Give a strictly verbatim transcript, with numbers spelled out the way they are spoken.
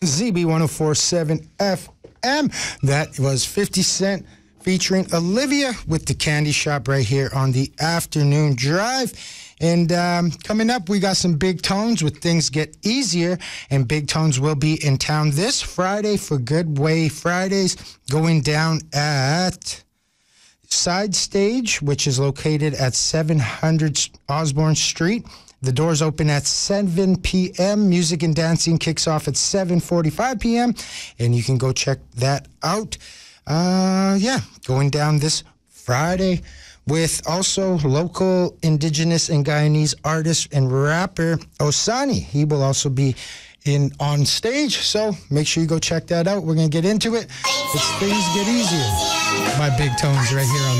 Z B one oh four point seven F M. That was fifty Cent featuring Olivia with the Candy Shop right here on the Afternoon Drive. And um, coming up, we got some Big Tones with Things Get Easier. And Big Tones will be in town this Friday for Good Way Fridays, going down at Side Stage, which is located at seven hundred Osborne Street. The doors open at seven p.m. Music and dancing kicks off at seven forty-five p.m. And you can go check that out. Uh, yeah, going down this Friday with also local Indigenous and Guyanese artist and rapper Osani. He will also be in on stage, so make sure you go check that out. We're going to get into it. It's Things Get Easier by Big Tones right here on